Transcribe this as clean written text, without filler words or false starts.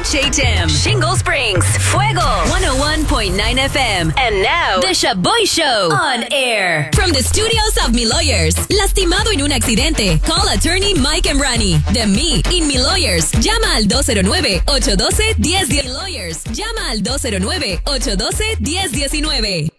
HHM, Shingle Springs, Fuego, 101.9 FM. And now, The Shaboy Show on air. From the studios of Mi Lawyers. Lastimado en un accidente. Call attorney Mike Emrani. De Me in Mi Lawyers. Llama al 209-812-1010. Lawyers. Llama al 209-812-1019.